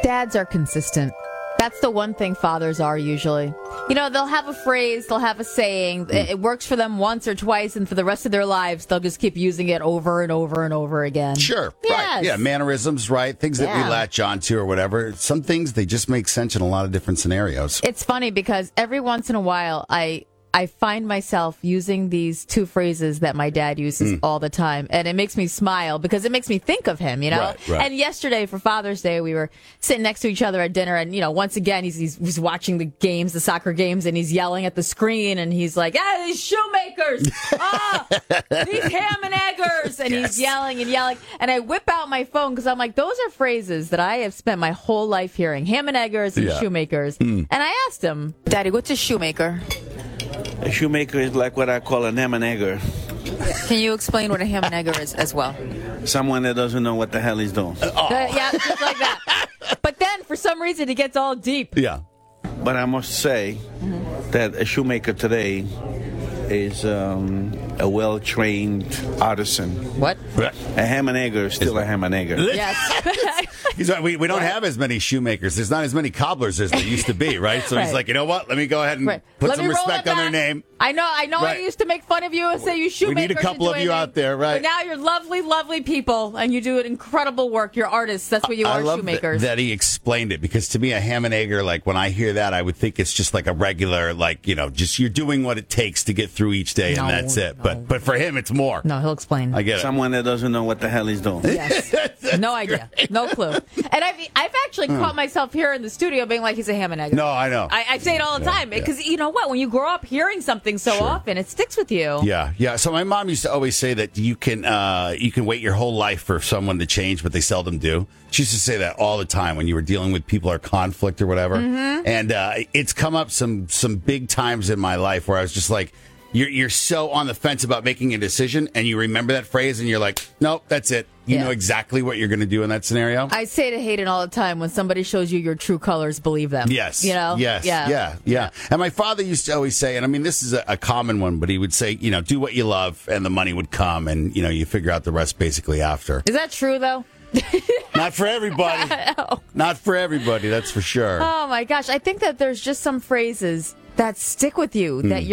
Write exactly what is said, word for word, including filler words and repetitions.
Dads are consistent. That's the one thing fathers are usually. You know, they'll have a phrase, they'll have a saying. Mm. It, it works for them once or twice, and for the rest of their lives, they'll just keep using it over and over and over again. Sure. Yes. Right. Yeah, mannerisms, right? Things that Yeah. we latch onto or whatever. Some things, they just make sense in a lot of different scenarios. It's funny because every once in a while, I... I find myself using these two phrases that my dad uses mm. all the time, and it makes me smile because it makes me think of him, you know? Right, right. And yesterday for Father's Day, we were sitting next to each other at dinner, and, you know, once again, he's, he's, he's watching the games, the soccer games, and he's yelling at the screen, and he's like, ah, these shoemakers! Ah, these ham and eggers! And yes. he's yelling and yelling. And I whip out my phone because I'm like, those are phrases that I have spent my whole life hearing. Ham and eggers and yeah. shoemakers. Mm. And I asked him, Daddy, what's a shoemaker? A shoemaker is like what I call an ham and egger. Can you explain what a ham and egger is as well? Someone that doesn't know what the hell he's doing. Uh, yeah, just like that. But then, for some reason, he gets all deep. Yeah. But I must say mm-hmm. that a shoemaker today is um, a well-trained artisan. What? A ham and egger is still a ham and egger. Yes. He's right. We, we don't have as many shoemakers. There's not as many cobblers as there used to be, right? So right. he's like, you know what? Let me go ahead and right. put Let some respect on their name. I know. I know. Right. I used to make fun of you and say you shoemakers. We need a couple of you out there, right? But now you're lovely, lovely people, and you do an incredible work. You're artists. That's what you I are, love shoemakers. That, that he explained it, because to me, a ham and egger, like when I hear that, I would think it's just like a regular, like, you know, just you're doing what it takes to get through each day, no, and that's it. No. But but for him, it's more. No, he'll explain. I get it. Someone that doesn't know what the hell he's doing. Yes. No idea. Great. No clue. And I've I've actually mm. caught myself here in the studio being like, he's a ham and egger. No, I know. I, I say it all the yeah, time because yeah. you know what? When you grow up hearing something so sure. often, it sticks with you. Yeah, yeah. So my mom used to always say that you can uh, you can wait your whole life for someone to change, but they seldom do. She used to say that all the time when you were dealing with people or conflict or whatever. Mm-hmm. And uh, it's come up some some big times in my life where I was just like, you're you're so on the fence about making a decision, and you remember that phrase, and you're like, nope, that's it. You yeah. know exactly what you're going to do in that scenario. I say to Hayden all the time, when somebody shows you your true colors, believe them. Yes. You know? Yes. Yeah. Yeah. Yeah. And my father used to always say, and I mean, this is a, a common one, but he would say, you know, do what you love, and the money would come, and, you know, you figure out the rest basically after. Is that true, though? Not for everybody. Not for everybody, that's for sure. Oh, my gosh. I think that there's just some phrases that stick with you, mm. that you're